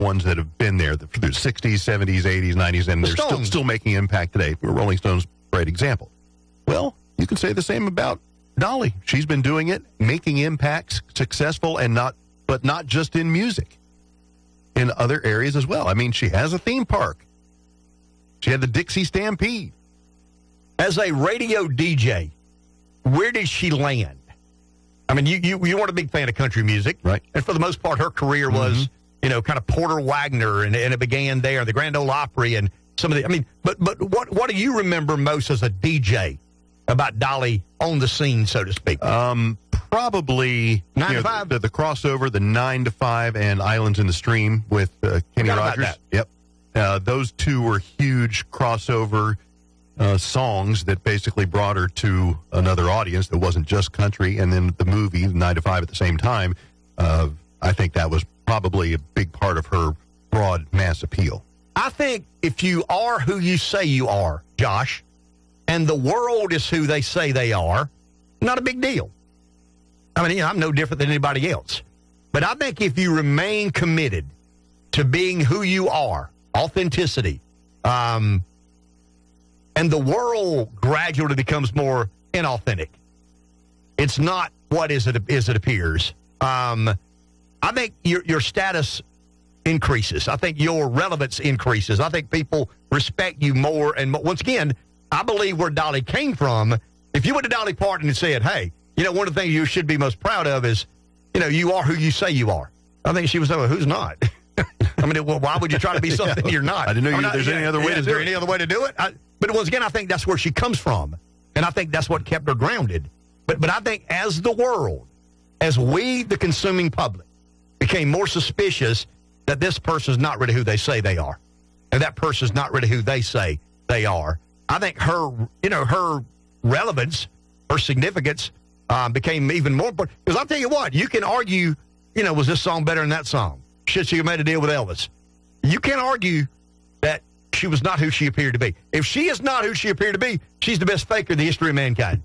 ones that have been there through the 60s, 70s, 80s, 90s, and they're still making impact today. Rolling Stones, great example. Well, you can say the same about Dolly. She's been doing it, making impacts, successful, but not just in music, in other areas as well. I mean, she has a theme park. She had the Dixie Stampede. As a radio DJ, where did she land? I mean, you weren't a big fan of country music, right? And for the most part, her career was, kind of Porter Wagner, and it began there, the Grand Ole Opry, and some of the. I mean, but what do you remember most as a DJ about Dolly on the scene, so to speak? Probably 9 to 5, the crossover, the 9 to 5, and Islands in the Stream with Kenny Rogers. Yep, those two were huge crossover songs that basically brought her to another audience that wasn't just country. And then the movie 9 to 5 at the same time. I think that was probably a big part of her broad mass appeal. I think if you are who you say you are, Josh, and the world is who they say they are, not a big deal. I mean, I'm no different than anybody else. But I think if you remain committed to being who you are, authenticity, and the world gradually becomes more inauthentic, it's not what it appears. I think your status increases. I think your relevance increases. I think people respect you more and more. Once again, I believe where Dolly came from. If you went to Dolly Parton and said, hey, one of the things you should be most proud of is, you are who you say you are. I think she was saying, well, who's not? I mean, why would you try to be something you're not? I didn't know there's any other way to do it. Is there any other way to do it? But once again, I think that's where she comes from. And I think that's what kept her grounded. But I think as the world, as we, the consuming public, became more suspicious that this person's not really who they say they are, and that person's not really who they say they are, I think her relevance, her significance became even more important. Because I'll tell you what, you can argue, was this song better than that song? Should she have made a deal with Elvis? You can't argue that she was not who she appeared to be. If she is not who she appeared to be, she's the best faker in the history of mankind.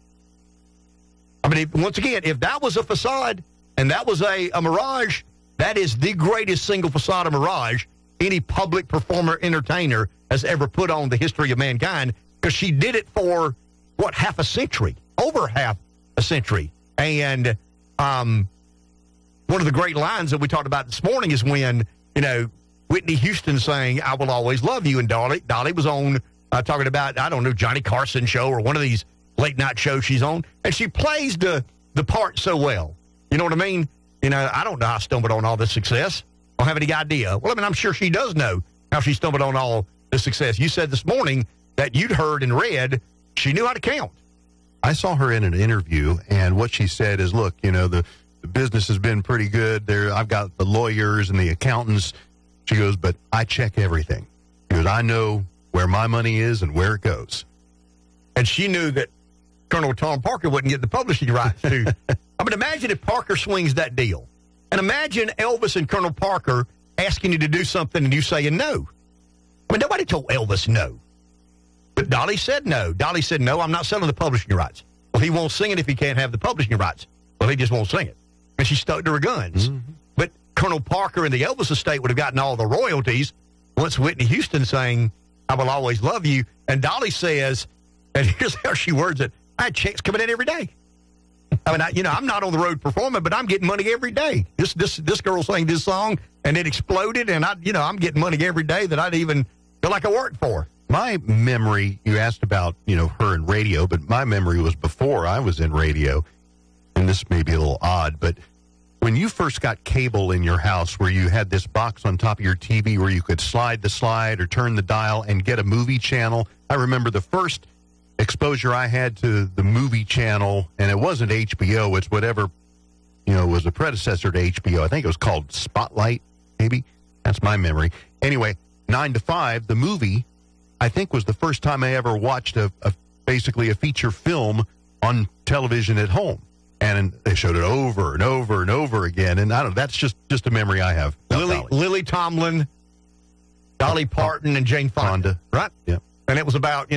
I mean, once again, if that was a facade and that was a mirage, that is the greatest single facade of mirage any public performer entertainer has ever put on the history of mankind, because she did it for, half a century, over half a century. And one of the great lines that we talked about this morning is when, Whitney Houston saying, I will always love you. And Dolly was on talking about, I don't know, Johnny Carson show or one of these late night shows she's on. And she plays the part so well. You know what I mean? I don't know how I stumbled on all this success. I don't have any idea. Well, I mean, I'm sure she does know how she stumbled on all the success. You said this morning that you'd heard and read she knew how to count. I saw her in an interview, and what she said is, look, the business has been pretty good. I've got the lawyers and the accountants. She goes, but I check everything. She goes, I know where my money is and where it goes. And she knew that Colonel Tom Parker wouldn't get the publishing rights to. I mean, imagine if Parker swings that deal. And imagine Elvis and Colonel Parker asking you to do something and you saying no. I mean, nobody told Elvis no. But Dolly said no. Dolly said, no, I'm not selling the publishing rights. Well, he won't sing it if he can't have the publishing rights. Well, he just won't sing it. And she stuck to her guns. Mm-hmm. But Colonel Parker and the Elvis estate would have gotten all the royalties once Whitney Houston sang, I will always love you. And Dolly says, and here's how she words it, I had checks coming in every day. I mean, I'm not on the road performing, but I'm getting money every day. This girl sang this song, and it exploded, and I'm getting money every day that I'd even feel like I worked for. My memory, you asked about, her in radio, but my memory was before I was in radio, and this may be a little odd, but when you first got cable in your house where you had this box on top of your TV where you could slide the slide or turn the dial and get a movie channel, I remember the first exposure I had to the movie channel, and it wasn't HBO, it's whatever, was a predecessor to HBO. I think it was called Spotlight, maybe. That's my memory. Anyway, 9 to 5, the movie, I think was the first time I ever watched basically a feature film on television at home. And they showed it over and over and over again. And I don't know, that's just a memory I have. Lily Tomlin, Dolly Parton, and Jane Fonda. Right? Yeah. And it was about,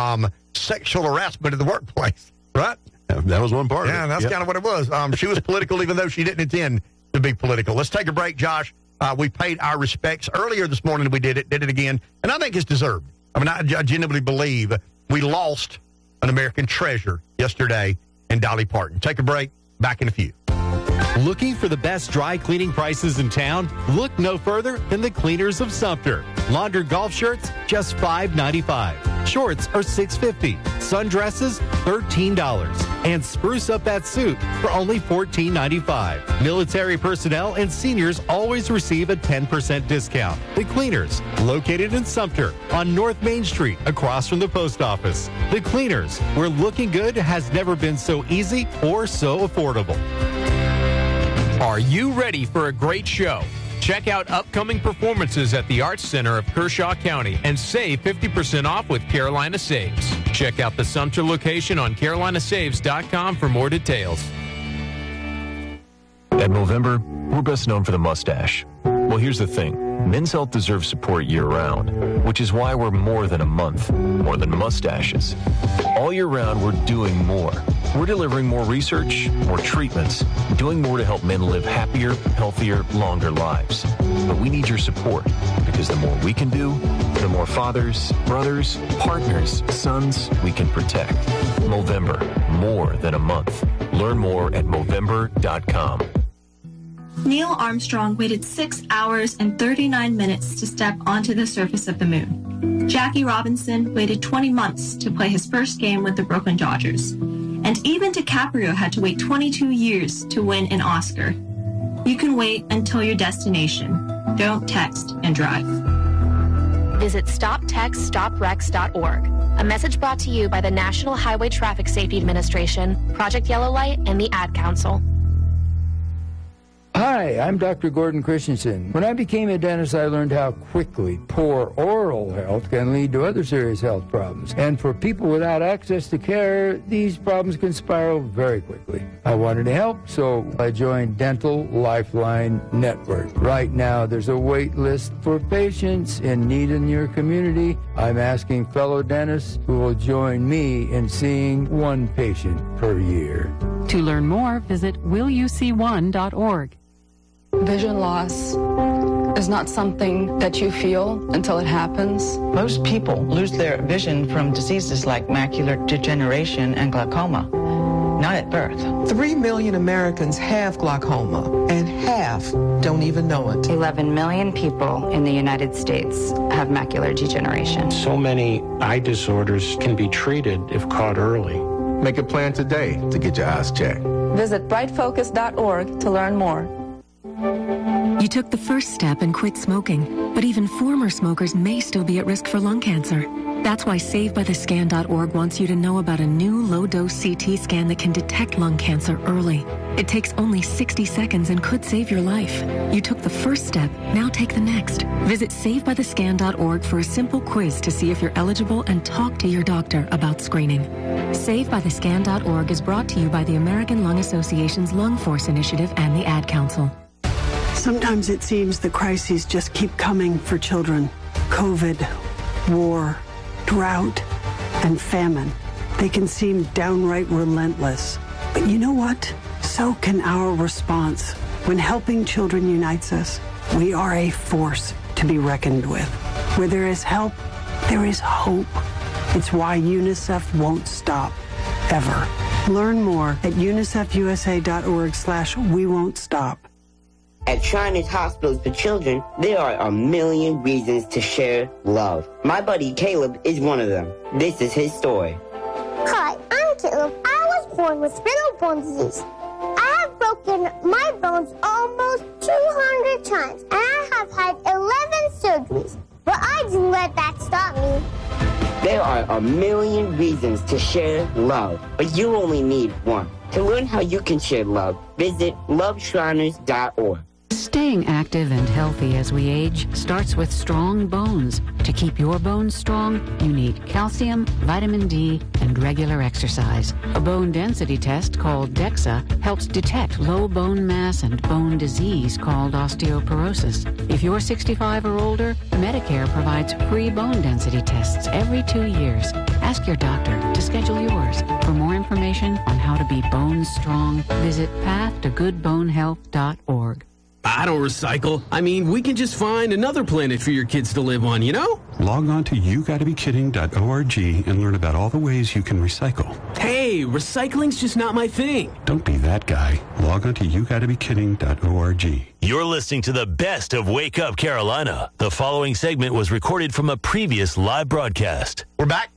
sexual harassment in the workplace, right? That was one part of it. Yeah, that's kind of what it was. She was political even though she didn't intend to be political. Let's take a break, Josh. We paid our respects earlier this morning. We did it again, and I think it's deserved. I mean, I genuinely believe we lost an American treasure yesterday in Dolly Parton. Take a break. Back in a few. Looking for the best dry cleaning prices in town? Look no further than the Cleaners of Sumter. Laundered golf shirts, just $5.95. Shorts are $6.50. Sundresses, $13. And spruce up that suit for only $14.95. Military personnel and seniors always receive a 10% discount. The Cleaners, located in Sumter on North Main Street, across from the post office. The Cleaners, where looking good has never been so easy or so affordable. Are you ready for a great show? Check out upcoming performances at the Arts Center of Kershaw County and save 50% off with Carolina Saves. Check out the Sumter location on carolinasaves.com for more details. At Movember, we're best known for the mustache. Well, here's the thing. Men's health deserves support year-round, which is why we're more than a month, more than mustaches. All year round, we're doing more. We're delivering more research, more treatments, doing more to help men live happier, healthier, longer lives. But we need your support, because the more we can do, the more fathers, brothers, partners, sons we can protect. Movember, more than a month. Learn more at Movember.com. Neil Armstrong waited 6 hours and 39 minutes to step onto the surface of the moon. Jackie Robinson waited 20 months to play his first game with the Brooklyn Dodgers. And even DiCaprio had to wait 22 years to win an Oscar. You can wait until your destination. Don't text and drive. Visit StopTextStopWrecks.org. A message brought to you by the National Highway Traffic Safety Administration, Project Yellow Light, and the Ad Council. Hi, I'm Dr. Gordon Christensen. When I became a dentist, I learned how quickly poor oral health can lead to other serious health problems. And for people without access to care, these problems can spiral very quickly. I wanted to help, so I joined Dental Lifeline Network. Right now, there's a wait list for patients in need in your community. I'm asking fellow dentists who will join me in seeing one patient per year. To learn more, visit willyouseeone.org. Vision loss is not something that you feel until it happens. Most people lose their vision from diseases like macular degeneration and glaucoma, not at birth. 3 million Americans have glaucoma, and half don't even know it. 11 million people in the United States have macular degeneration. So many eye disorders can be treated if caught early. Make a plan today to get your eyes checked. Visit brightfocus.org to learn more. You took the first step and quit smoking, but even former smokers may still be at risk for lung cancer. That's why SaveByTheScan.org wants you to know about a new low-dose CT scan that can detect lung cancer early. It takes only 60 seconds and could save your life. You took the first step, now take the next. Visit SaveByTheScan.org for a simple quiz to see if you're eligible and talk to your doctor about screening. SaveByTheScan.org is brought to you by the American Lung Association's Lung Force Initiative and the Ad Council. Sometimes it seems the crises just keep coming for children. COVID, war, drought, and famine. They can seem downright relentless. But you know what? So can our response. When helping children unites us, we are a force to be reckoned with. Where there is help, there is hope. It's why UNICEF won't stop, ever. Learn more at unicefusa.org/we-won't-stop. At Shriners Hospitals for Children, there are a million reasons to share love. My buddy Caleb is one of them. This is his story. Hi, I'm Caleb. I was born with spinal bone disease. I have broken my bones almost 200 times, and I have had 11 surgeries. But I didn't let that stop me. There are a million reasons to share love, but you only need one. To learn how you can share love, visit loveshriners.org. Staying active and healthy as we age starts with strong bones. To keep your bones strong, you need calcium, vitamin D, and regular exercise. A bone density test called DEXA helps detect low bone mass and bone disease called osteoporosis. If you're 65 or older, Medicare provides free bone density tests every 2 years. Ask your doctor to schedule yours. For more information on how to be bone strong, visit pathtogoodbonehealth.org. I don't recycle. I mean, we can just find another planet for your kids to live on, you know? Log on to YouGottaBeKidding.org and learn about all the ways you can recycle. Hey, recycling's just not my thing. Don't be that guy. Log on to YouGottaBeKidding.org. You're listening to the best of Wake Up Carolina. The following segment was recorded from a previous live broadcast. We're back.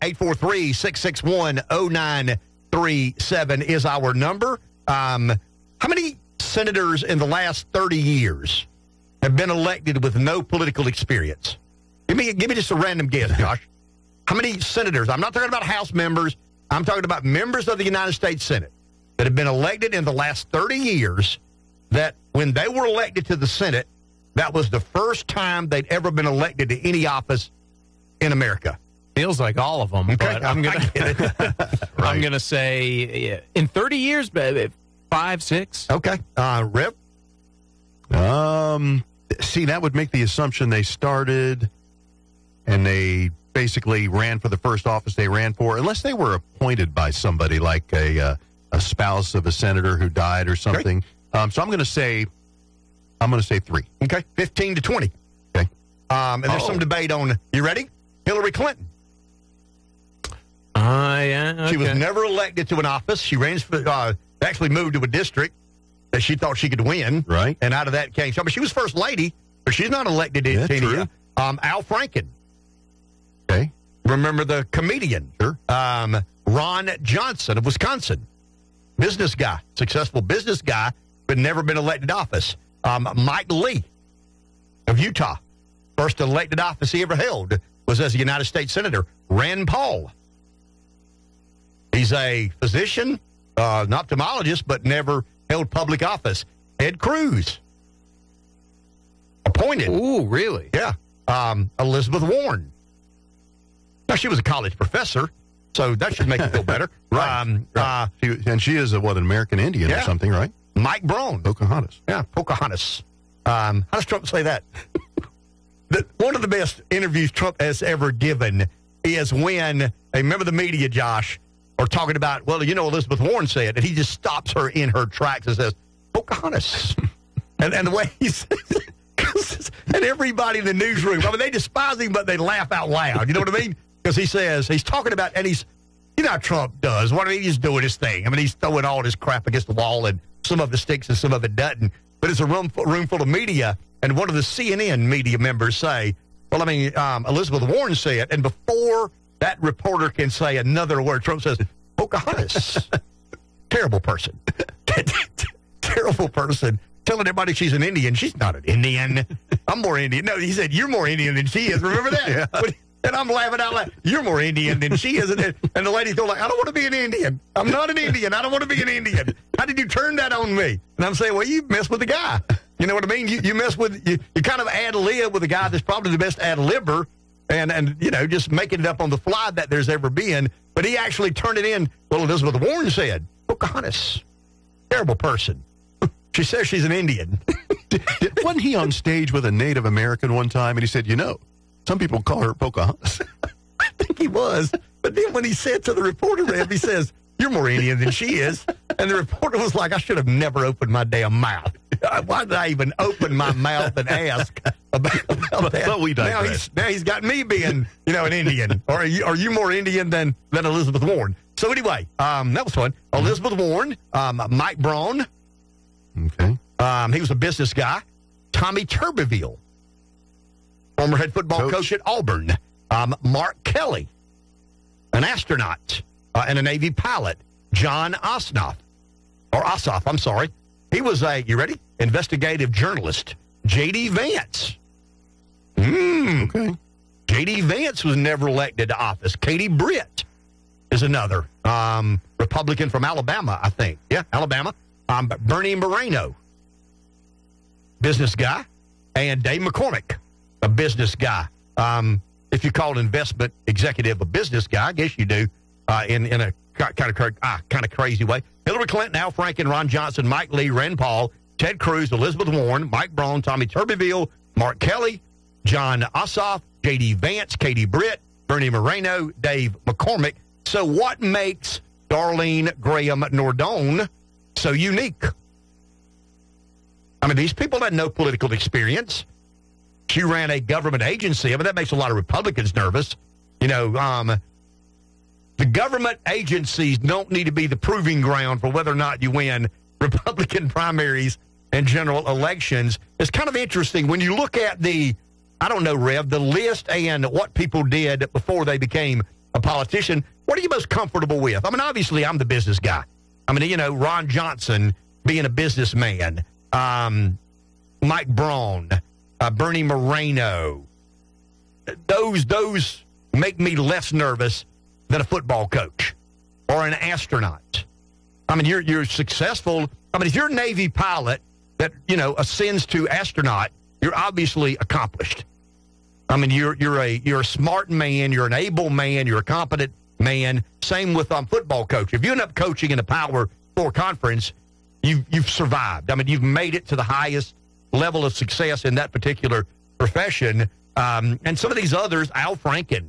843-661-0937 is our number. How many senators in the last 30 years have been elected with no political experience? Give me just a random guess, Josh. How many senators? I'm not talking about House members. I'm talking about members of the United States Senate that have been elected in the last 30 years that when they were elected to the Senate, that was the first time they'd ever been elected to any office in America. Feels like all of them, okay. But I'm gonna say in 30 years, 5, 6. Okay, Rip. See, that would make the assumption they started and they basically ran for the first office they ran for, unless they were appointed by somebody like a spouse of a senator who died or something. Okay. So I'm going to say 3. Okay, 15 to 20. Okay. And there's some debate on. You ready? Hillary Clinton. Yeah. Okay. She was never elected to an office. She ran for. Actually moved to a district that she thought she could win. Right. And out of that came. She was first lady, but she's not elected to any. Al Franken. Okay. Remember the comedian? Sure. Ron Johnson of Wisconsin. Business guy. Successful business guy, but never been elected to office. Mike Lee of Utah. First elected office he ever held was as a United States Senator. Rand Paul. He's a physician, an ophthalmologist, but never held public office. Ted Cruz. Appointed. Ooh, really? Yeah. Elizabeth Warren. Now, she was a college professor, so that should make you feel better. Right. She is an American Indian or something, right? Mike Braun. Pocahontas. Yeah, Pocahontas. How does Trump say that? One of the best interviews Trump has ever given is when a member of the media, Josh, are talking about, well, Elizabeth Warren said, and he just stops her in her tracks and says, Pocahontas. and the way he says it, and everybody in the newsroom, they despise him, but they laugh out loud. You know what I mean? Because he says, he's talking about, and he's, how Trump does. He's doing his thing. he's throwing all his crap against the wall, and some of it sticks and some of it doesn't. But it's a room full of media, and one of the CNN media members say, Elizabeth Warren said, and before that reporter can say another word, Trump says, Pocahontas. Terrible person. Terrible person. Telling everybody she's an Indian. She's not an Indian. I'm more Indian. No, he said, you're more Indian than she is. Remember that? Yeah. And I'm laughing out loud. You're more Indian than she is. And the lady's going like, I don't want to be an Indian. I'm not an Indian. I don't want to be an Indian. How did you turn that on me? And I'm saying, well, you mess with the guy. You know what I mean? You mess with, you kind of ad-lib with a guy that's probably the best ad-libber and just making it up on the fly that there's ever been. But he actually turned it in. Well, Elizabeth Warren said, Pocahontas. Terrible person. She says she's an Indian. Wasn't he on stage with a Native American one time, and he said, some people call her Pocahontas? I think he was. But then when he said to the reporter, he says, you're more Indian than she is. And the reporter was like, I should have never opened my damn mouth. Why did I even open my mouth and ask about that? But we digress. Now he's got me being, an Indian. Or are you more Indian than Elizabeth Warren? So anyway, that was fun. Elizabeth Warren, Mike Braun. Okay. He was a business guy. Tommy Tuberville, former head football coach at Auburn. Mark Kelly, an astronaut and a Navy pilot. John Ossoff. He was you ready? Investigative journalist. J.D. Vance. Okay. J.D. Vance was never elected to office. Katie Britt is another Republican from Alabama, I think. Yeah, Alabama. Bernie Moreno, business guy, and Dave McCormick, a business guy. If you call an investment executive a business guy, I guess you do in a kind of crazy way. Hillary Clinton, Al Franken, Ron Johnson, Mike Lee, Rand Paul, Ted Cruz, Elizabeth Warren, Mike Braun, Tommy Tuberville, Mark Kelly, John Ossoff, J.D. Vance, Katie Britt, Bernie Moreno, Dave McCormick. So what makes Darlene Graham Nordone so unique? I mean, these people had no political experience. She ran a government agency. I mean, that makes a lot of Republicans nervous. You know, the government agencies don't need to be the proving ground for whether or not you win Republican primaries and general elections. It's kind of interesting when you look at the list and what people did before they became a politician. What are you most comfortable with? I mean, obviously, I'm the business guy. I mean, you know, Ron Johnson being a businessman, Mike Braun, Bernie Moreno. Those make me less nervous than a football coach or an astronaut. I mean, you're successful. I mean, if you're a Navy pilot that, you know, ascends to astronaut, you're obviously accomplished. I mean, you're a smart man, you're an able man, you're a competent man. Same with football coach. If you end up coaching in a Power 4 conference, you've survived. I mean, you've made it to the highest level of success in that particular profession. And some of these others, Al Franken.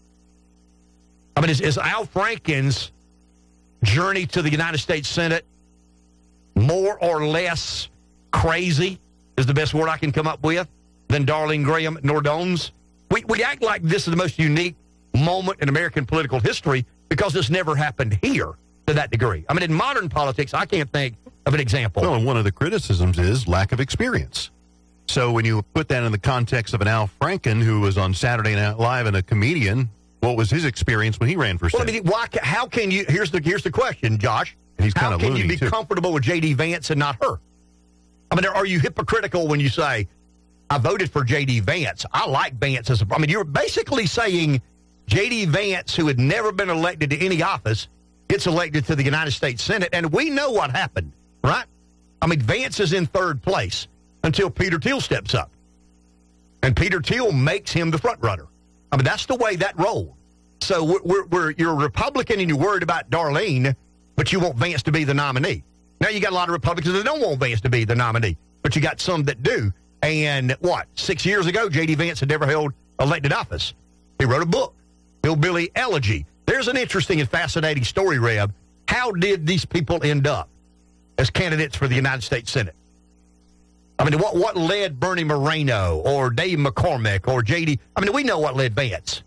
I mean, is Al Franken's journey to the United States Senate more or less crazy, is the best word I can come up with, than Darlene Graham Nordon's? We act like this is the most unique moment in American political history because this never happened here to that degree. I mean, in modern politics, I can't think of an example. Well, and one of the criticisms is lack of experience. So when you put that in the context of an Al Franken who was on Saturday Night Live and a comedian, what was his experience when he ran for Senate? Well, I mean, how can you? Here's the question, Josh. And he's kind how of can loony, you be too. comfortable with J.D. Vance and not her? I mean, are you hypocritical when you say, I voted for J.D. Vance? I like Vance as a... I mean, you're basically saying J.D. Vance, who had never been elected to any office, gets elected to the United States Senate, and we know what happened, right? I mean, Vance is in third place until Peter Thiel steps up. And Peter Thiel makes him the front runner. I mean, that's the way that rolled. So you're a Republican and you're worried about Darlene, but you want Vance to be the nominee. Now you got a lot of Republicans that don't want Vance to be the nominee, but you got some that do. And 6 years ago, J.D. Vance had never held elected office. He wrote a book, Hillbilly Elegy. There's an interesting and fascinating story, Reb. How did these people end up as candidates for the United States Senate? I mean, what led Bernie Moreno or Dave McCormick or J.D.? I mean, we know what led Vance.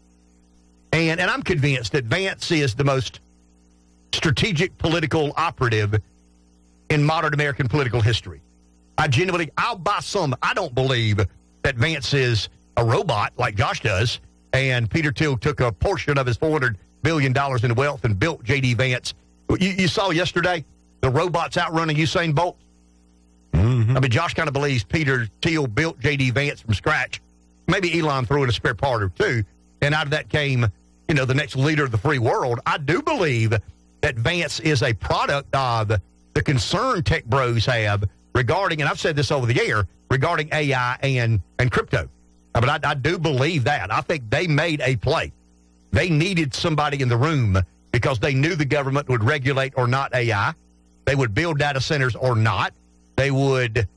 And I'm convinced that Vance is the most strategic political operative in modern American political history. I'll buy some. I don't believe that Vance is a robot like Josh does, and Peter Thiel took a portion of his $400 billion in wealth and built J.D. Vance. You saw yesterday the robots outrunning Usain Bolt? Mm-hmm. I mean, Josh kind of believes Peter Thiel built J.D. Vance from scratch. Maybe Elon threw in a spare part or two, and out of that came, the next leader of the free world. I do believe that Vance is a product of the concern tech bros have regarding, and I've said this over the air, regarding AI and crypto. But I do believe that. I think they made a play. They needed somebody in the room because they knew the government would regulate or not AI. They would build data centers or not. They would,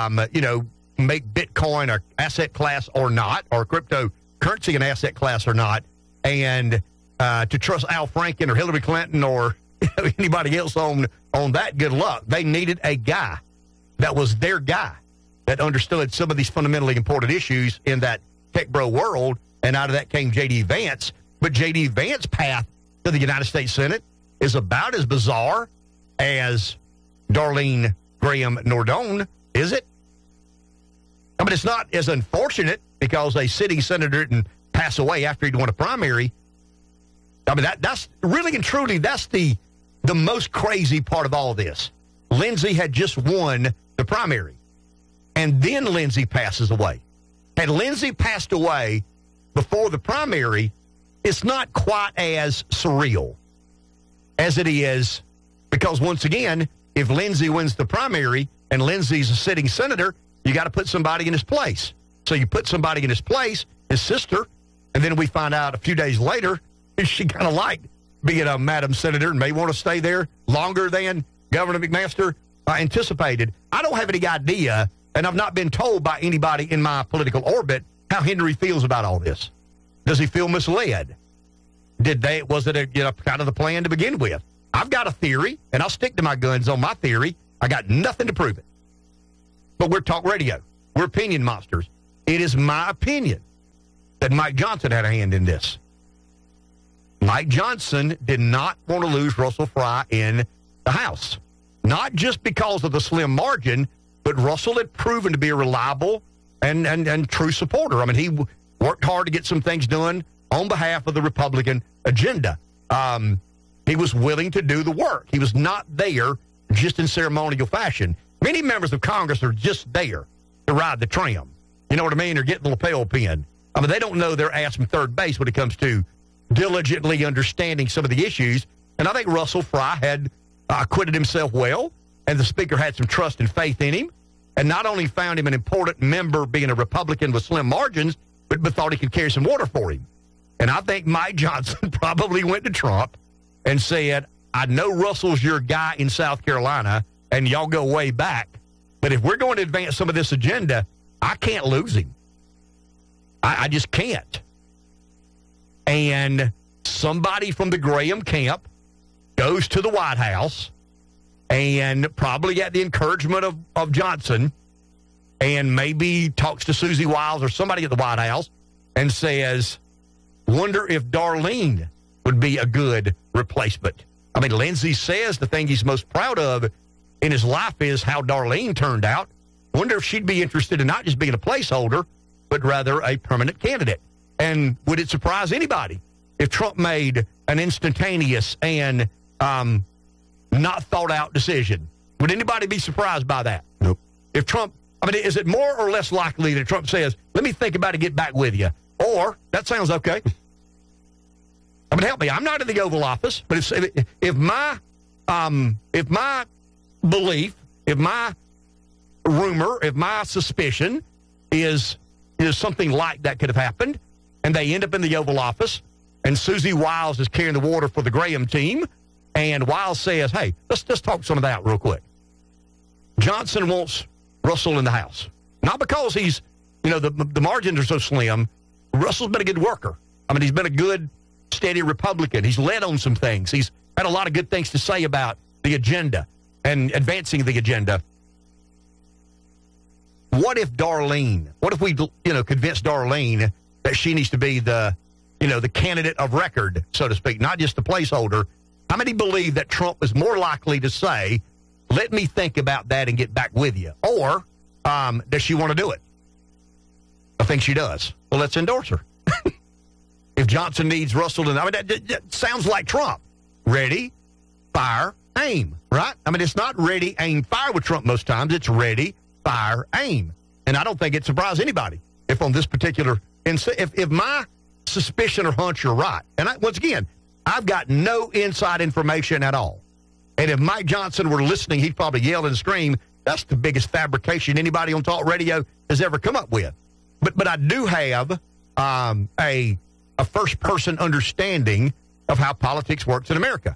make Bitcoin an asset class or not, or cryptocurrency an asset class or not. And to trust Al Franken or Hillary Clinton or anybody else on that, good luck. They needed a guy that was their guy that understood some of these fundamentally important issues in that tech bro world. And out of that came J.D. Vance. But J.D. Vance's path to the United States Senate is about as bizarre as Darlene Graham Nordon, is it? I mean, it's not as unfortunate because a sitting senator didn't pass away after he'd won a primary. I mean, that's really and truly, that's the most crazy part of all this. Lindsey had just won the primary, and then Lindsey passes away. Had Lindsey passed away before the primary, it's not quite as surreal as it is because, once again, if Lindsey wins the primary and Lindsey's a sitting senator, you got to put somebody in his place. So you put somebody in his place, his sister, and then we find out a few days later she kind of liked being a Madam Senator and may want to stay there longer than Governor McMaster anticipated. I don't have any idea, and I've not been told by anybody in my political orbit how Henry feels about all this. Does he feel misled? Was it kind of the plan to begin with? I've got a theory, and I'll stick to my guns on my theory. I got nothing to prove it. but we're talk radio. We're opinion monsters. It is my opinion that Mike Johnson had a hand in this. Mike Johnson did not want to lose Russell Fry in the House. Not just because of the slim margin, but Russell had proven to be a reliable and true supporter. I mean, he worked hard to get some things done on behalf of the Republican agenda. He was willing to do the work. He was not there just in ceremonial fashion. Many members of Congress are just there to ride the tram. You know what I mean? Or get the lapel pin. I mean, they don't know their ass from third base when it comes to diligently understanding some of the issues. And I think Russell Fry had acquitted himself well, and the Speaker had some trust and faith in him, and not only found him an important member being a Republican with slim margins, but thought he could carry some water for him. And I think Mike Johnson probably went to Trump and said, I know Russell's your guy in South Carolina, and y'all go way back, but if we're going to advance some of this agenda, I can't lose him. I just can't. And somebody from the Graham camp goes to the White House, and probably at the encouragement of Johnson, and maybe talks to Susie Wiles or somebody at the White House and says, wonder if Darlene would be a good replacement. I mean, Lindsey says the thing he's most proud of in his life is how Darlene turned out. Wonder if she'd be interested in not just being a placeholder, but rather a permanent candidate. And would it surprise anybody if Trump made an instantaneous and not thought-out decision? Would anybody be surprised by that? Nope. If Trump, I mean, is it more or less likely that Trump says, let me think about it, get back with you? Or, that sounds okay. I mean, help me. I'm not in the Oval Office, but if my belief, if my rumor, if my suspicion is something like that could have happened, and they end up in the Oval Office, and Susie Wiles is carrying the water for the Graham team, and Wiles says, hey, let's just talk some of that real quick. Johnson wants Russell in the House. Not because he's, the margins are so slim. Russell's been a good worker. I mean, he's been a good, steady Republican. He's led on some things. He's had a lot of good things to say about the agenda and advancing the agenda. What if we, convince Darlene that she needs to be the candidate of record, so to speak, not just the placeholder? How many believe that Trump is more likely to say, let me think about that and get back with you? Or does she want to do it? I think she does. Well, let's endorse her. If Johnson needs Russell, that sounds like Trump. Ready, fire, aim, right? I mean, it's not ready, aim, fire with Trump most times. It's ready, fire, aim. And I don't think it surprised anybody if on this particular, if my suspicion or hunch are right. And once again, I've got no inside information at all. And if Mike Johnson were listening, he'd probably yell and scream, that's the biggest fabrication anybody on talk radio has ever come up with. But I do have a first-person understanding of how politics works in America.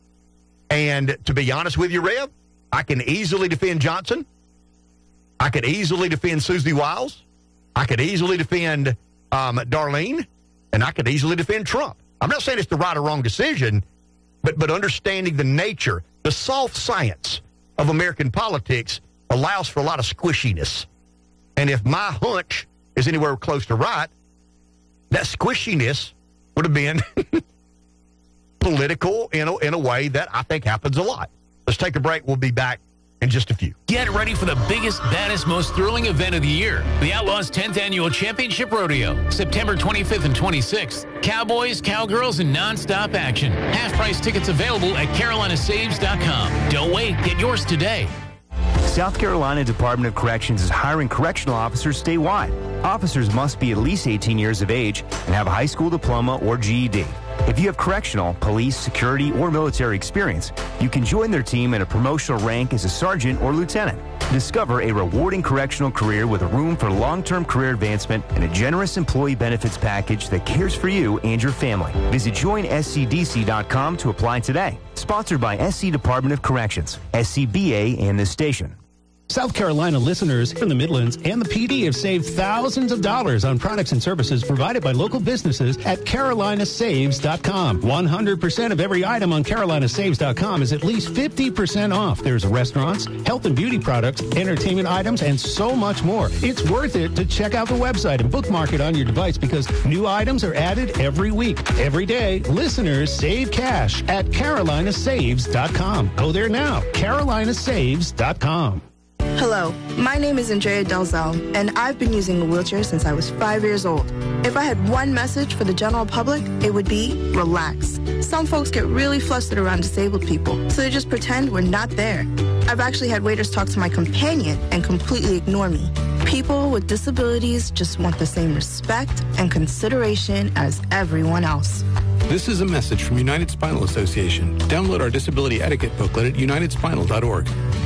And to be honest with you, Rev, I can easily defend Johnson. I could easily defend Susie Wiles. I could easily defend Darlene. And I could easily defend Trump. I'm not saying it's the right or wrong decision, but understanding the nature, the soft science of American politics allows for a lot of squishiness. And if my hunch is anywhere close to right, that squishiness would have been political in a way that I think happens a lot. Let's take a break. We'll be back in just a few. Get ready for the biggest, baddest, most thrilling event of the year. The Outlaws 10th Annual Championship Rodeo, September 25th and 26th. Cowboys, cowgirls, and nonstop action. Half-price tickets available at carolinasaves.com. Don't wait. Get yours today. South Carolina Department of Corrections is hiring correctional officers statewide. Officers must be at least 18 years of age and have a high school diploma or GED. If you have correctional, police, security, or military experience, you can join their team in a promotional rank as a sergeant or lieutenant. Discover a rewarding correctional career with a room for long-term career advancement and a generous employee benefits package that cares for you and your family. Visit joinscdc.com to apply today. Sponsored by SC Department of Corrections, SCBA, and this station. South Carolina listeners in the Midlands and the PD have saved thousands of dollars on products and services provided by local businesses at carolinasaves.com. 100% of every item on carolinasaves.com is at least 50% off. There's restaurants, health and beauty products, entertainment items, and so much more. It's worth it to check out the website and bookmark it on your device because new items are added every week. Every day, listeners save cash at carolinasaves.com. Go there now, carolinasaves.com. Hello, my name is Andrea Delzell, and I've been using a wheelchair since I was 5 years old. If I had one message for the general public, it would be relax. Some folks get really flustered around disabled people, so they just pretend we're not there. I've actually had waiters talk to my companion and completely ignore me. People with disabilities just want the same respect and consideration as everyone else. This is a message from United Spinal Association. Download our disability etiquette booklet at unitedspinal.org.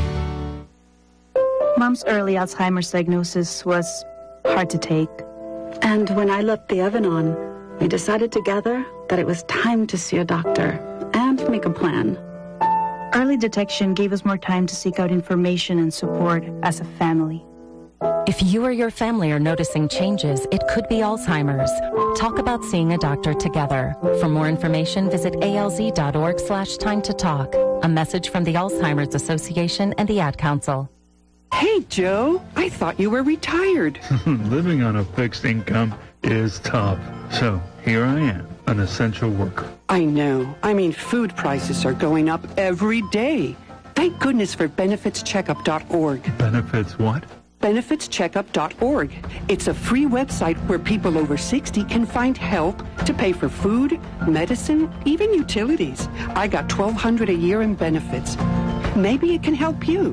Mom's early Alzheimer's diagnosis was hard to take. And when I left the oven on, we decided together that it was time to see a doctor and make a plan. Early detection gave us more time to seek out information and support as a family. If you or your family are noticing changes, it could be Alzheimer's. Talk about seeing a doctor together. For more information, visit alz.org/time to talk. A message from the Alzheimer's Association and the Ad Council. Hey, Joe, I thought you were retired. Living on a fixed income is tough. So here I am, an essential worker. I know. I mean, food prices are going up every day. Thank goodness for benefitscheckup.org. Benefits what? benefitscheckup.org. It's a free website where people over 60 can find help to pay for food, medicine, even utilities. I got $1,200 a year in benefits. Maybe it can help you.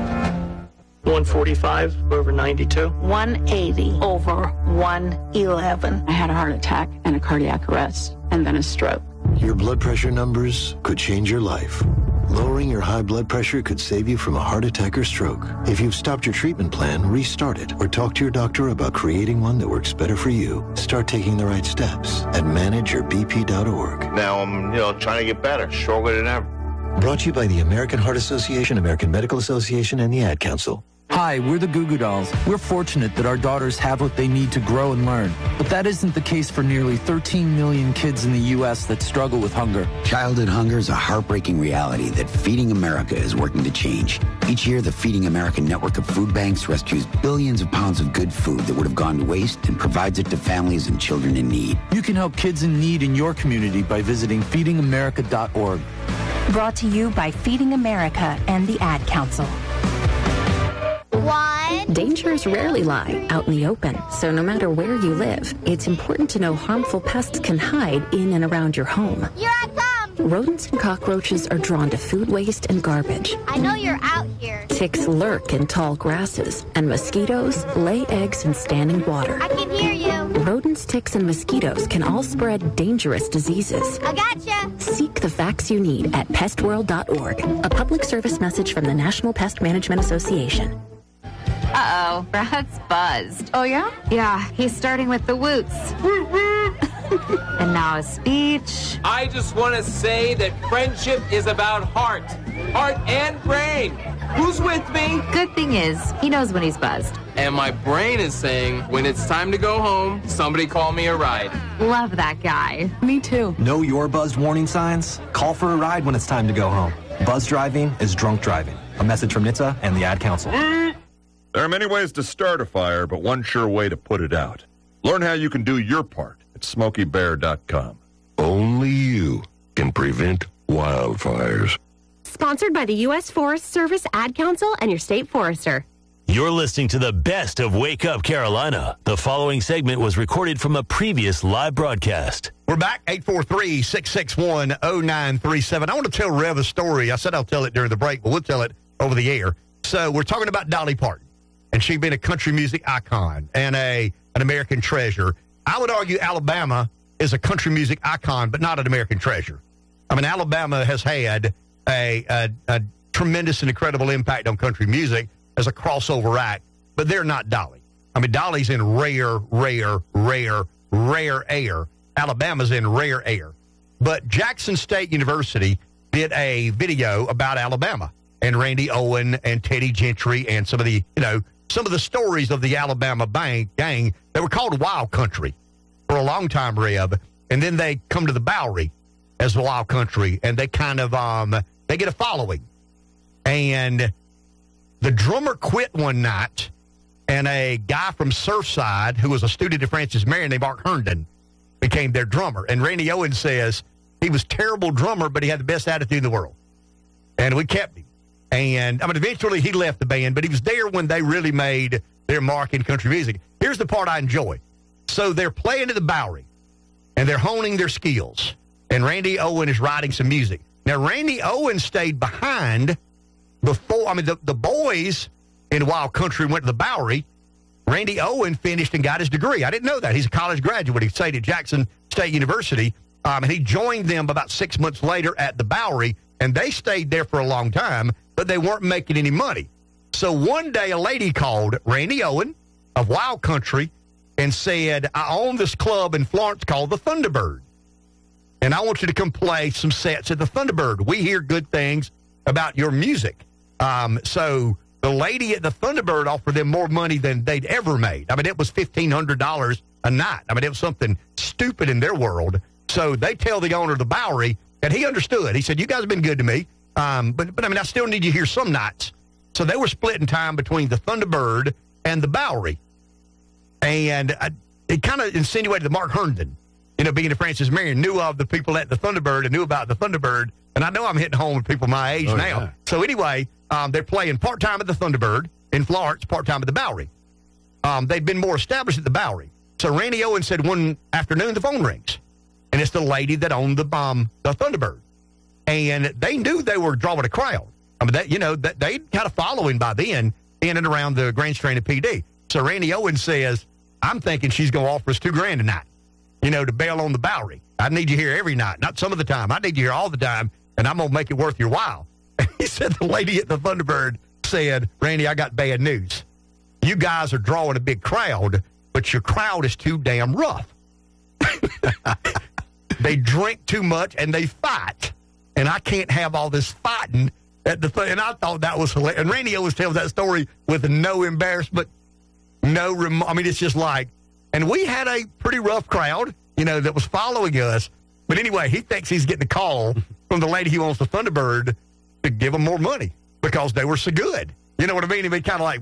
145 over 92. 180 over 111. I had a heart attack and a cardiac arrest and then a stroke. Your blood pressure numbers could change your life. Lowering your high blood pressure could save you from a heart attack or stroke. If you've stopped your treatment plan, restart it or talk to your doctor about creating one that works better for you. Start taking the right steps at manageyourbp.org. Now I'm, trying to get better, stronger than ever. Brought to you by the American Heart Association, American Medical Association, and the Ad Council. Hi, we're the Goo Goo Dolls. We're fortunate that our daughters have what they need to grow and learn. But that isn't the case for nearly 13 million kids in the U.S. that struggle with hunger. Childhood hunger is a heartbreaking reality that Feeding America is working to change. Each year, the Feeding America network of food banks rescues billions of pounds of good food that would have gone to waste and provides it to families and children in need. You can help kids in need in your community by visiting feedingamerica.org. Brought to you by Feeding America and the Ad Council. Dangers rarely lie out in the open, so no matter where you live, it's important to know harmful pests can hide in and around your home. Here I come! Rodents and cockroaches are drawn to food waste and garbage. I know you're out here. Ticks lurk in tall grasses, and mosquitoes lay eggs in standing water. I can hear you. Rodents, ticks, and mosquitoes can all spread dangerous diseases. I gotcha. Seek the facts you need at pestworld.org. A public service message from the National Pest Management Association. Uh-oh, Brad's buzzed. Oh, yeah? Yeah, he's starting with the woots. And now a speech. I just want to say that friendship is about heart and brain. Who's with me? Good thing is, he knows when he's buzzed. And my brain is saying, when it's time to go home, somebody call me a ride. Love that guy. Me too. Know your buzzed warning signs? Call for a ride when it's time to go home. Buzz driving is drunk driving. A message from NHTSA and the Ad Council. There are many ways to start a fire, but one sure way to put it out. Learn how you can do your part at SmokeyBear.com. Only you can prevent wildfires. Sponsored by the U.S. Forest Service, Ad Council, and your state forester. You're listening to the best of Wake Up Carolina. The following segment was recorded from a previous live broadcast. We're back, 843-661-0937. I want to tell Rev a story. I said I'll tell it during the break, but we'll tell it over the air. So we're talking about Dolly Parton, and she's been a country music icon and an American treasure. I would argue Alabama is a country music icon, but not an American treasure. I mean, Alabama has had a tremendous and incredible impact on country music as a crossover act, but they're not Dolly. I mean, Dolly's in rare air. Alabama's in rare air. But Jackson State University did a video about Alabama. and Randy Owen and Teddy Gentry and some of the stories of the Alabama gang. They were called Wild Country for a long time, Reb. And then they come to the Bowery as Wild Country, and they kind of they get a following. And the drummer quit one night, and a guy from Surfside, who was a student at Francis Marion named Mark Herndon, became their drummer. And Randy Owen says he was a terrible drummer, but he had the best attitude in the world. And we kept him. And, eventually he left the band, but he was there when they really made their mark in country music. Here's the part I enjoy. So they're playing at the Bowery, and they're honing their skills. And Randy Owen is writing some music. Now, Randy Owen stayed behind before, the boys in Wild Country went to the Bowery. Randy Owen finished and got his degree. I didn't know that. He's a college graduate. He stayed at Jackson State University, and he joined them about 6 months later at the Bowery, and they stayed there for a long time, but they weren't making any money. So one day a lady called Randy Owen of Wild Country and said, I own this club in Florence called the Thunderbird, and I want you to come play some sets at the Thunderbird. We hear good things about your music. So the lady at the Thunderbird offered them more money than they'd ever made. It was $1,500 a night. It was something stupid in their world. So they tell the owner of the Bowery, and he understood. He said, you guys have been good to me, but I still need you here some nights. So they were splitting time between the Thunderbird and the Bowery. And it kind of insinuated that Mark Herndon, being a Francis Marion, knew of the people at the Thunderbird and knew about the Thunderbird. And I know I'm hitting home with people my age now. Yeah. So anyway, they're playing part-time at the Thunderbird in Florence, part-time at the Bowery. They'd been more established at the Bowery. So Randy Owen said one afternoon the phone rings. And it's the lady that owned the Thunderbird. And they knew they were drawing a crowd. They had a following by then in and around the Grand Strand PD. So Randy Owen says, I'm thinking she's going to offer us $2,000 a night, to bail on the Bowery. I need you here every night, not some of the time. I need you here all the time, and I'm going to make it worth your while. And he said the lady at the Thunderbird said, Randy, I got bad news. You guys are drawing a big crowd, but your crowd is too damn rough. They drink too much, and they fight. And I can't have all this fighting at the thing. And I thought that was hilarious. And Randy always tells that story with no embarrassment, it's just like, and we had a pretty rough crowd, that was following us. But anyway, he thinks he's getting a call from the lady who owns the Thunderbird to give them more money because they were so good. You know what I mean? I mean, kind of like,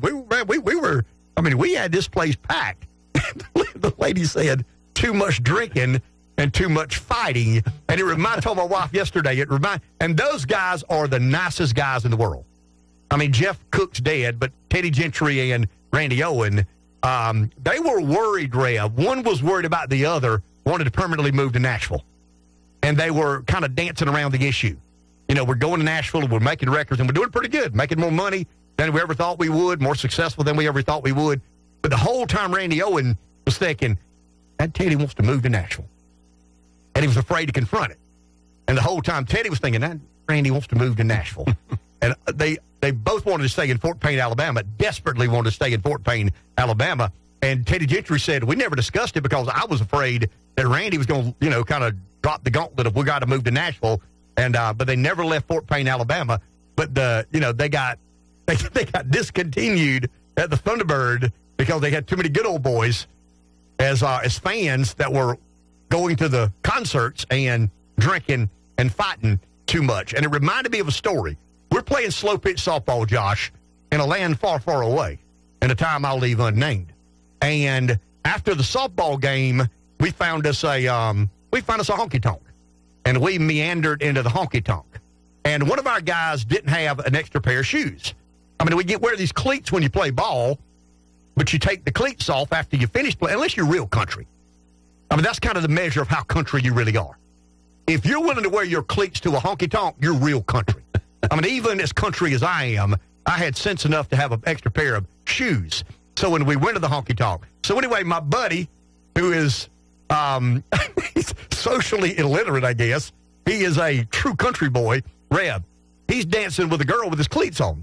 we had this place packed. The lady said, too much drinking and too much fighting. And I told my wife yesterday, and those guys are the nicest guys in the world. I mean, Jeff Cook's dead, but Teddy Gentry and Randy Owen, they were worried, Rev. One was worried about the other, wanted to permanently move to Nashville. And they were kind of dancing around the issue. We're going to Nashville, and we're making records, and we're doing pretty good, making more money than we ever thought we would, more successful than we ever thought we would. But the whole time Randy Owen was thinking, that Teddy wants to move to Nashville. And he was afraid to confront it. And the whole time Teddy was thinking, that Randy wants to move to Nashville. And they both wanted to stay in Fort Payne, Alabama, desperately wanted to stay in Fort Payne, Alabama. And Teddy Gentry said, we never discussed it because I was afraid that Randy was going to, kind of drop the gauntlet of we got to move to Nashville. And but they never left Fort Payne, Alabama. But they got discontinued at the Thunderbird because they had too many good old boys as fans that were going to the concerts and drinking and fighting too much. And it reminded me of a story. We're playing slow pitch softball, Josh, in a land far, far away, in a time I'll leave unnamed. And after the softball game, we found us a honky tonk, and we meandered into the honky tonk. And one of our guys didn't have an extra pair of shoes. Wear these cleats when you play ball, but you take the cleats off after you finish playing, unless you're real country. That's kind of the measure of how country you really are. If you're willing to wear your cleats to a honky tonk, you're real country. Even as country as I am, I had sense enough to have an extra pair of shoes. So when we went to the honky tonk. So anyway, my buddy, who is he's socially illiterate, I guess. He is a true country boy, Reb. He's dancing with a girl with his cleats on.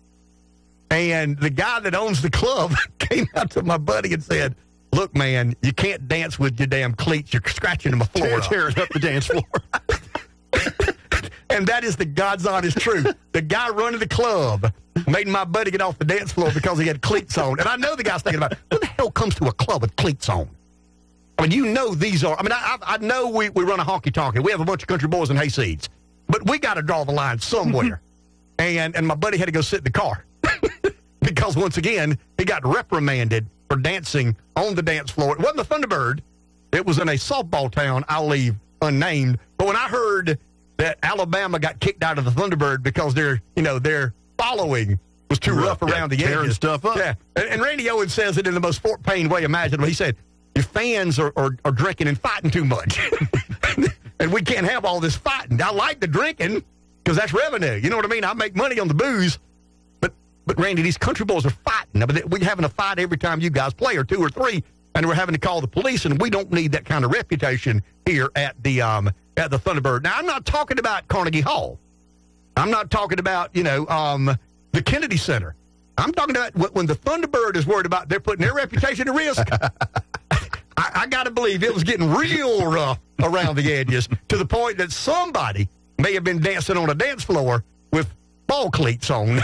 And the guy that owns the club came out to my buddy and said, look, man, you can't dance with your damn cleats. You're scratching my floor. Tearing up the dance floor. And that is the God's honest truth. The guy running the club made my buddy get off the dance floor because he had cleats on. And I know the guy's thinking about, who the hell comes to a club with cleats on? I mean, you know these are, I know we run a honky-tonk. We have a bunch of country boys and hayseeds. But we got to draw the line somewhere. And my buddy had to go sit in the car. Because, once again, he got reprimanded for dancing on the dance floor. It wasn't the Thunderbird. It was in a softball town I'll leave unnamed. But when I heard that Alabama got kicked out of the Thunderbird because their following was too rough around the edges. Tearing stuff up. Yeah. And Randy Owen says it in the most Fort Payne way imaginable. He said, your fans are drinking and fighting too much. And we can't have all this fighting. I like the drinking because that's revenue. You know what I mean? I make money on the booze. But Randy, these country boys are fighting. I mean, we're having a fight every time you guys play, or two or three, and we're having to call the police, and we don't need that kind of reputation here at the Thunderbird. Now, I'm not talking about Carnegie Hall. I'm not talking about, the Kennedy Center. I'm talking about when the Thunderbird is worried about they're putting their reputation at risk. I got to believe it was getting real rough around the edges to the point that somebody may have been dancing on a dance floor with ball cleats on.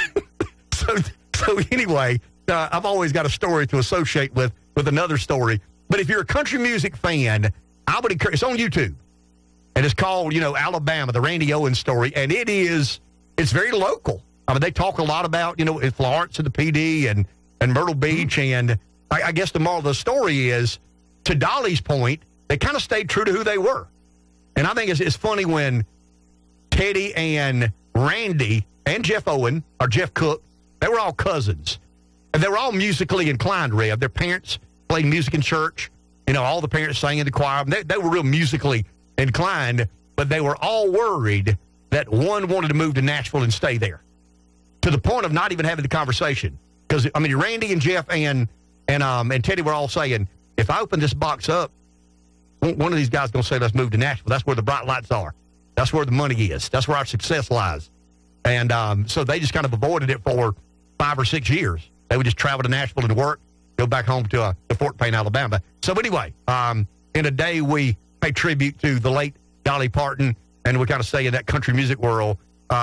So anyway, I've always got a story to associate with another story. But if you're a country music fan, I would encourage. It's on YouTube, and it's called Alabama, the Randy Owens story, and it's very local. I mean, they talk a lot about in Florence and the PD and Myrtle Beach, and I guess the moral of the story is, to Dolly's point, they kind of stayed true to who they were. And I think it's funny when Teddy and Randy and Jeff Cook, they were all cousins. And they were all musically inclined, Rev. Their parents played music in church. All the parents sang in the choir. They were real musically inclined, but they were all worried that one wanted to move to Nashville and stay there, to the point of not even having the conversation. Because, Randy and Jeff and Teddy were all saying, if I open this box up, one of these guys is going to say, let's move to Nashville. That's where the bright lights are. That's where the money is. That's where our success lies. And so they just kind of avoided it for 5 or 6 years. They would just travel to Nashville and work, go back home to Fort Payne, Alabama. So anyway, in a day we pay tribute to the late Dolly Parton, and we kind of stay in that country music world.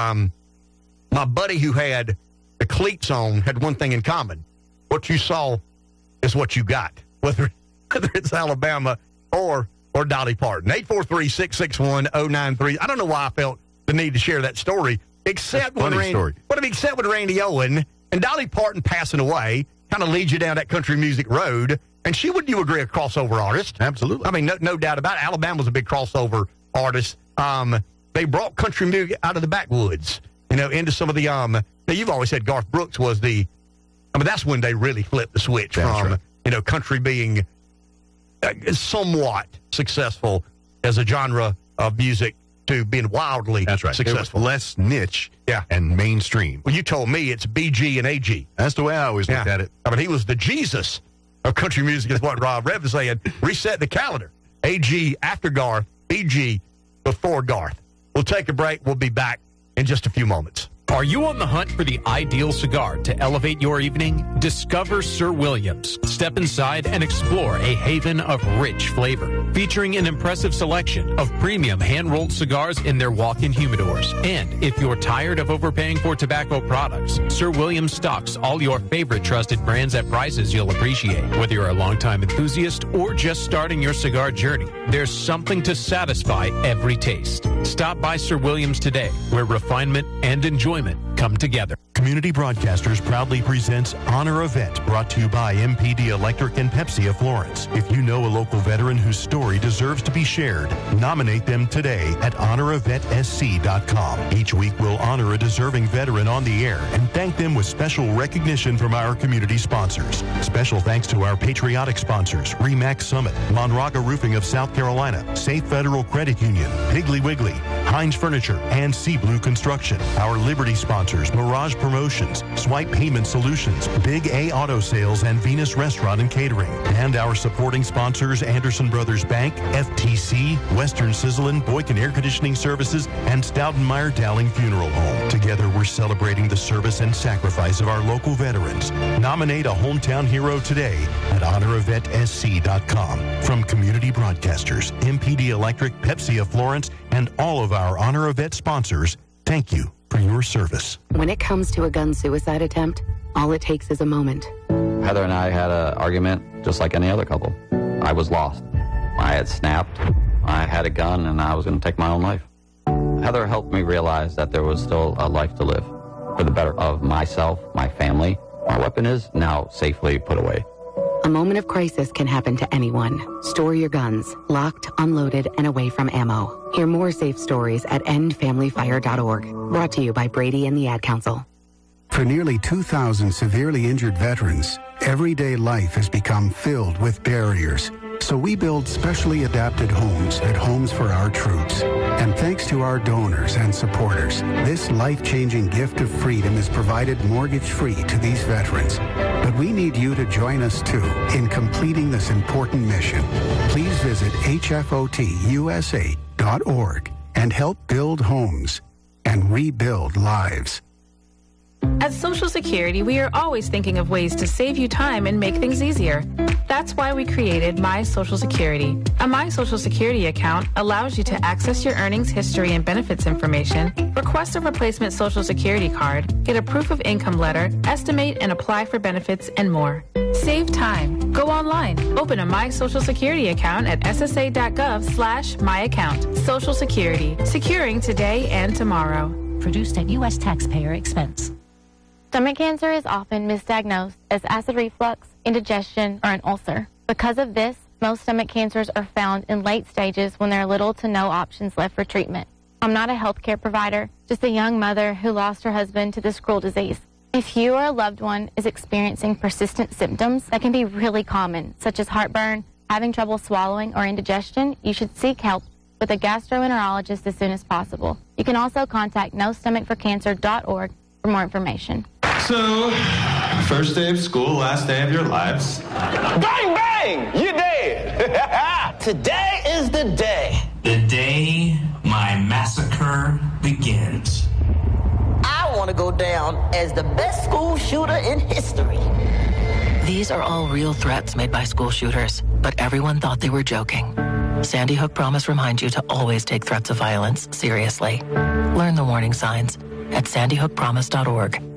My buddy who had the cleats on had one thing in common. What you saw is what you got, whether it's Alabama or Dolly Parton. 843-661-093. I don't know why I felt the need to share that story, except when Randy Owen and Dolly Parton passing away kind of leads you down that country music road. And she, would you agree, a crossover artist? Absolutely. I mean, no doubt about it. Alabama was a big crossover artist. They brought country music out of the backwoods, into some of the, now you've always said Garth Brooks was that's when they really flipped the switch from, country being somewhat successful as a genre of music to being wildly successful. It was less niche and mainstream. Well, you told me it's BG and AG. That's the way I always looked at it. I mean, he was the Jesus of country music, is what Rob Rev is saying. Reset the calendar. AG after Garth, BG before Garth. We'll take a break. We'll be back in just a few moments. Are you on the hunt for the ideal cigar to elevate your evening? Discover Sir Williams. Step inside and explore a haven of rich flavor, featuring an impressive selection of premium hand-rolled cigars in their walk-in humidors. And if you're tired of overpaying for tobacco products, Sir Williams stocks all your favorite trusted brands at prices you'll appreciate. Whether you're a longtime enthusiast or just starting your cigar journey, there's something to satisfy every taste. Stop by Sir Williams today, where refinement and enjoyment come together. Community Broadcasters proudly presents Honor Event, brought to you by MPD Electric and Pepsi of Florence. If you know a local veteran whose story deserves to be shared, nominate them today at honoreventsc.com. Each week we'll honor a deserving veteran on the air and thank them with special recognition from our community sponsors. Special thanks to our patriotic sponsors, RE/MAX Summit, Monraga Roofing of South Carolina, Safe Federal Credit Union, Piggly Wiggly, Heinz Furniture, and Sea Blue Construction. Our Liberty sponsors sponsors Mirage Promotions, Swipe Payment Solutions, Big A Auto Sales, and Venus Restaurant and Catering. And our supporting sponsors Anderson Brothers Bank, FTC, Western Sizzlin, Boykin Air Conditioning Services, and Stoutenmeyer Dowling Funeral Home. Together, we're celebrating the service and sacrifice of our local veterans. Nominate a hometown hero today at honoravetSC.com. From Community Broadcasters, MPD Electric, Pepsi of Florence, and all of our Honor a Vet sponsors, thank you for your service. When it comes to a gun suicide attempt, all it takes is a moment. Heather and I had an argument just like any other couple. I was lost. I had snapped. I had a gun, and I was going to take my own life. Heather helped me realize that there was still a life to live for the better of myself, my family. My weapon is now safely put away. A moment of crisis can happen to anyone. Store your guns, locked, unloaded, and away from ammo. Hear more safe stories at endfamilyfire.org. Brought to you by Brady and the Ad Council. For nearly 2,000 severely injured veterans, everyday life has become filled with barriers. So we build specially adapted homes at Homes for Our Troops. And thanks to our donors and supporters, this life-changing gift of freedom is provided mortgage-free to these veterans. But we need you to join us, too, in completing this important mission. Please visit hfotusa.org and help build homes and rebuild lives. At Social Security, we are always thinking of ways to save you time and make things easier. That's why we created My Social Security. A My Social Security account allows you to access your earnings history and benefits information, request a replacement Social Security card, get a proof of income letter, estimate and apply for benefits, and more. Save time. Go online. Open a My Social Security account at ssa.gov/myaccount. Social Security. Securing today and tomorrow. Produced at U.S. taxpayer expense. Stomach cancer is often misdiagnosed as acid reflux, indigestion, or an ulcer. Because of this, most stomach cancers are found in late stages when there are little to no options left for treatment. I'm not a healthcare provider, just a young mother who lost her husband to this cruel disease. If you or a loved one is experiencing persistent symptoms that can be really common, such as heartburn, having trouble swallowing, or indigestion, you should seek help with a gastroenterologist as soon as possible. You can also contact NoStomachForCancer.org for more information. So, first day of school, last day of your lives. Bang, bang! You're dead! Today is the day. The day my massacre begins. I want to go down as the best school shooter in history. These are all real threats made by school shooters, but everyone thought they were joking. Sandy Hook Promise reminds you to always take threats of violence seriously. Learn the warning signs at sandyhookpromise.org.